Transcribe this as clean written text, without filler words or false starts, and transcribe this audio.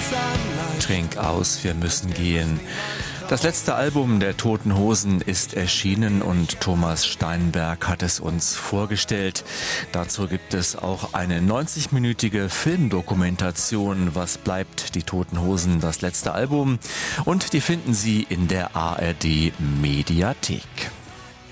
Trink aus, wir müssen gehen. Das letzte Album der Toten Hosen ist erschienen und Thomas Steinberg hat es uns vorgestellt. Dazu gibt es auch eine 90-minütige Filmdokumentation, Was bleibt die Toten Hosen, das letzte Album. Und die finden Sie in der ARD Mediathek.